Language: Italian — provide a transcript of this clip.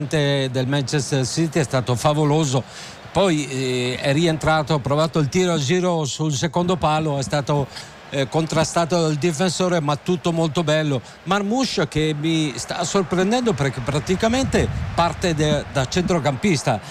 del Manchester City è stato favoloso. Poi è rientrato, ha provato il tiro a giro sul secondo palo, è stato contrastato dal difensore, ma tutto molto bello. Marmoush che mi sta sorprendendo perché praticamente parte da centrocampista,